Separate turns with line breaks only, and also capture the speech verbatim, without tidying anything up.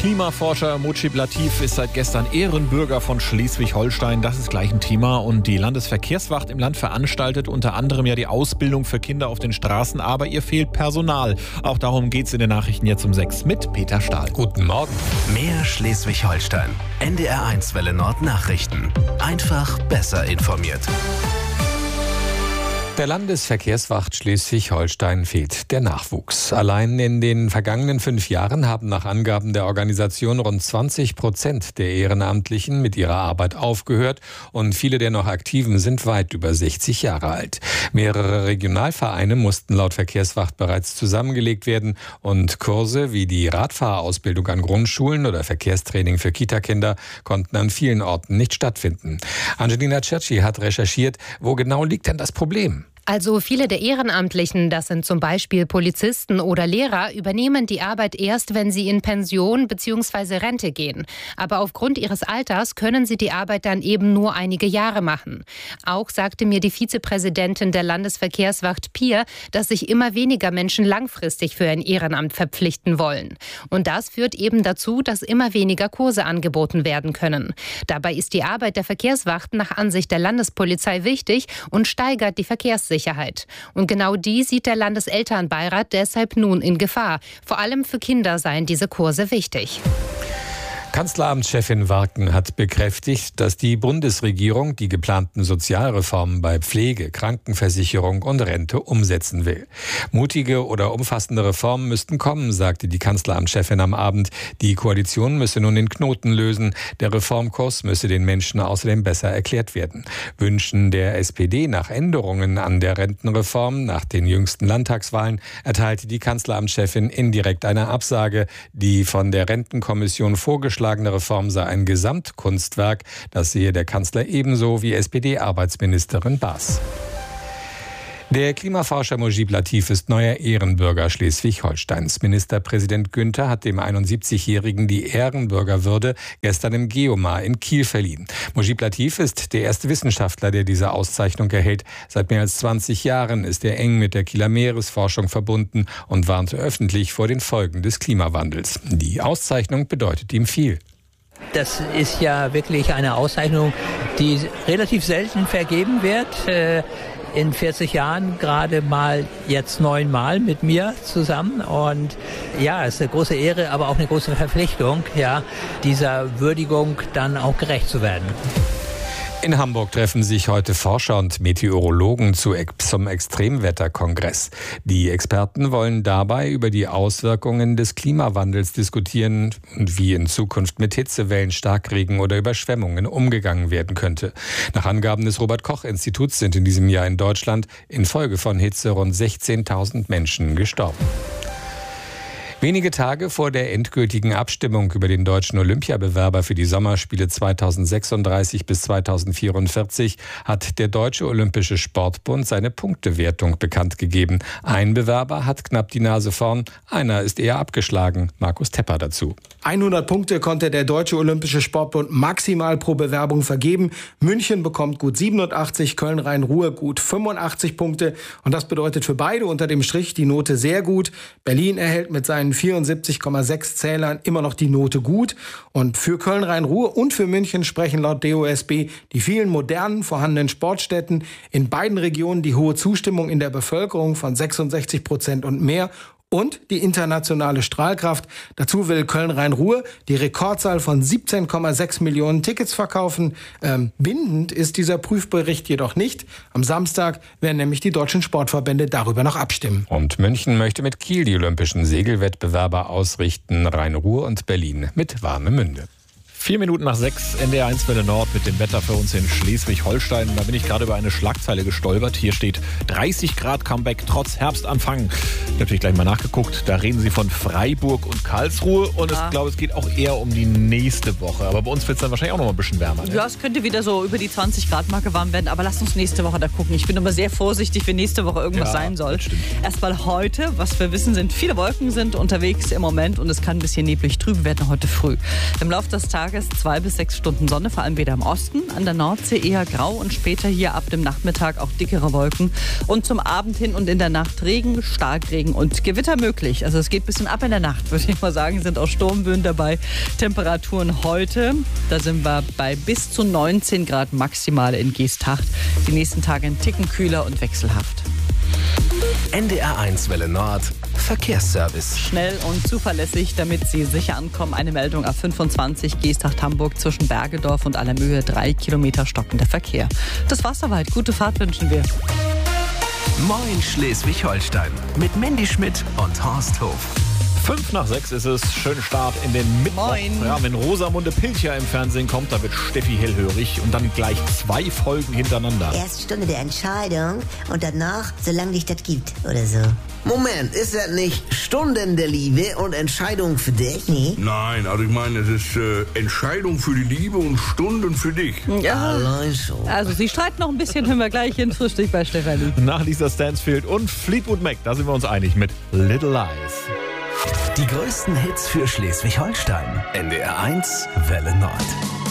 Klimaforscher Mojib Latif ist seit gestern Ehrenbürger von Schleswig-Holstein. Das ist gleich ein Thema. Und die Landesverkehrswacht im Land veranstaltet unter anderem ja die Ausbildung für Kinder auf den Straßen. Aber ihr fehlt Personal. Auch darum geht es in den Nachrichten jetzt um sechs mit Peter Stahl.
Guten Morgen.
Mehr Schleswig-Holstein. N D R eins Welle Nord Nachrichten. Einfach besser informiert.
Der Landesverkehrswacht Schleswig-Holstein fehlt der Nachwuchs. Allein in den vergangenen fünf Jahren haben nach Angaben der Organisation rund zwanzig Prozent der Ehrenamtlichen mit ihrer Arbeit aufgehört und viele der noch Aktiven sind weit über sechzig Jahre alt. Mehrere Regionalvereine mussten laut Verkehrswacht bereits zusammengelegt werden und Kurse wie die Radfahrerausbildung an Grundschulen oder Verkehrstraining für Kitakinder konnten an vielen Orten nicht stattfinden. Angelina Cerci hat recherchiert, wo genau liegt denn das Problem?
Also viele der Ehrenamtlichen, das sind zum Beispiel Polizisten oder Lehrer, übernehmen die Arbeit erst, wenn sie in Pension bzw. Rente gehen. Aber aufgrund ihres Alters können sie die Arbeit dann eben nur einige Jahre machen. Auch sagte mir die Vizepräsidentin der Landesverkehrswacht Pier, dass sich immer weniger Menschen langfristig für ein Ehrenamt verpflichten wollen. Und das führt eben dazu, dass immer weniger Kurse angeboten werden können. Dabei ist die Arbeit der Verkehrswachten nach Ansicht der Landespolizei wichtig und steigert die Verkehrssicherheit. Sicherheit. Und genau die sieht der Landeselternbeirat deshalb nun in Gefahr. Vor allem für Kinder seien diese Kurse wichtig.
Kanzleramtschefin Warken hat bekräftigt, dass die Bundesregierung die geplanten Sozialreformen bei Pflege, Krankenversicherung und Rente umsetzen will. Mutige oder umfassende Reformen müssten kommen, sagte die Kanzleramtschefin am Abend. Die Koalition müsse nun den Knoten lösen. Der Reformkurs müsse den Menschen außerdem besser erklärt werden. Wünschen der S P D nach Änderungen an der Rentenreform nach den jüngsten Landtagswahlen erteilte die Kanzleramtschefin indirekt eine Absage. Die von der Rentenkommission vorgeschlagene Reform sei ein Gesamtkunstwerk. Das sehe der Kanzler ebenso wie S P D-Arbeitsministerin Baas. Der Klimaforscher Mojib Latif ist neuer Ehrenbürger Schleswig-Holsteins. Ministerpräsident Günther hat dem einundsiebzigjährigen die Ehrenbürgerwürde gestern im Geomar in Kiel verliehen. Mojib Latif ist der erste Wissenschaftler, der diese Auszeichnung erhält. Seit mehr als zwanzig Jahren ist er eng mit der Kieler Meeresforschung verbunden und warnte öffentlich vor den Folgen des Klimawandels. Die Auszeichnung bedeutet ihm viel.
Das ist ja wirklich eine Auszeichnung, die relativ selten vergeben wird. In vierzig Jahren gerade mal jetzt neunmal mit mir zusammen. Und ja, es ist eine große Ehre, aber auch eine große Verpflichtung, ja, dieser Würdigung dann auch gerecht zu werden.
In Hamburg treffen sich heute Forscher und Meteorologen zu, zum Extremwetterkongress. Die Experten wollen dabei über die Auswirkungen des Klimawandels diskutieren und wie in Zukunft mit Hitzewellen, Starkregen oder Überschwemmungen umgegangen werden könnte. Nach Angaben des Robert-Koch-Instituts sind in diesem Jahr in Deutschland infolge von Hitze rund sechzehntausend Menschen gestorben. Wenige Tage vor der endgültigen Abstimmung über den deutschen Olympiabewerber für die Sommerspiele zweitausendsechsunddreißig bis zweitausendvierundvierzig hat der Deutsche Olympische Sportbund seine Punktewertung bekannt gegeben. Ein Bewerber hat knapp die Nase vorn, einer ist eher abgeschlagen. Markus Tepper dazu.
hundert Punkte konnte der Deutsche Olympische Sportbund maximal pro Bewerbung vergeben. München bekommt gut siebenundachtzig, Köln-Rhein-Ruhr gut fünfundachtzig Punkte. Und das bedeutet für beide unter dem Strich die Note sehr gut. Berlin erhält mit seinen vierundsiebzig Komma sechs Zählern immer noch die Note gut. Und für Köln-Rhein-Ruhr und für München sprechen laut D O S B die vielen modernen vorhandenen Sportstätten, in beiden Regionen die hohe Zustimmung in der Bevölkerung von sechsundsechzig Prozent und mehr und die internationale Strahlkraft. Dazu will Köln-Rhein-Ruhr die Rekordzahl von siebzehn Komma sechs Millionen Tickets verkaufen. Ähm, bindend ist dieser Prüfbericht jedoch nicht. Am Samstag werden nämlich die deutschen Sportverbände darüber noch abstimmen.
Und München möchte mit Kiel die olympischen Segelwettbewerbe ausrichten. Rhein-Ruhr und Berlin mit Warnemünde.
Vier Minuten nach sechs, N D R eins Welle Nord mit dem Wetter für uns in Schleswig-Holstein. Da bin ich gerade über eine Schlagzeile gestolpert. Hier steht dreißig Grad Comeback trotz Herbstanfang. Ich habe gleich mal nachgeguckt. Da reden sie von Freiburg und Karlsruhe. Und ich glaube, es geht auch eher um die nächste Woche. Aber bei uns wird es dann wahrscheinlich auch noch mal ein bisschen wärmer. Ne?
Ja, es könnte wieder so über die zwanzig Grad Marke warm werden. Aber lasst uns nächste Woche da gucken. Ich bin immer sehr vorsichtig, wenn nächste Woche irgendwas ja, sein soll. Erstmal heute, was wir wissen, sind viele Wolken sind unterwegs im Moment. Und es kann ein bisschen neblig trüben werden heute früh. Im Laufe des Tages Tages zwei bis sechs Stunden Sonne, vor allem wieder im Osten. An der Nordsee eher grau und später hier ab dem Nachmittag auch dickere Wolken. Und zum Abend hin und in der Nacht Regen, Starkregen und Gewitter möglich. Also es geht ein bisschen ab in der Nacht, würde ich mal sagen. Sind auch Sturmböen dabei. Temperaturen heute, da sind wir bei bis zu neunzehn Grad maximal in Geesthacht. Die nächsten Tage ein Ticken kühler und wechselhaft.
N D R eins Welle Nord, Verkehrsservice.
Schnell und zuverlässig, damit Sie sicher ankommen. Eine Meldung A fünfundzwanzig Geesthacht-Hamburg zwischen Bergedorf und Allermöhe. Drei Kilometer stockender Verkehr. Das war's soweit. Gute Fahrt wünschen wir.
Moin Schleswig-Holstein mit Mandy Schmidt und Horst Hof.
Fünf nach sechs ist es. Schönen Start in den Mittwoch.
Moin.
Ja, wenn Rosamunde Pilcher im Fernsehen kommt, da wird Steffi hellhörig und dann gleich zwei Folgen hintereinander.
Erst Stunde der Entscheidung und danach, solange dich das gibt oder so.
Moment, ist das nicht Stunden der Liebe und Entscheidung für dich?
Nee.
Nein, also ich meine, es ist äh, Entscheidung für die Liebe und Stunden für dich.
Ja.
Also.
Also Sie streiten noch ein bisschen, hören wir gleich in Frühstück bei Stefanie.
Nach Lisa Stansfield und Fleetwood Mac, da sind wir uns einig mit Little Lies.
Die größten Hits für Schleswig-Holstein. N D R eins Welle Nord.